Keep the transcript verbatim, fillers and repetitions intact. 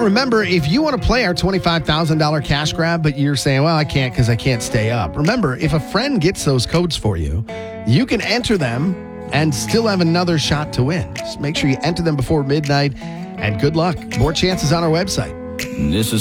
remember, if you want to play our twenty-five thousand dollars cash grab, but you're saying, well, I can't because I can't stay up. Remember, if a friend gets those codes for you, you can enter them and still have another shot to win. Just make sure you enter them before midnight, and good luck. More chances on our website. This is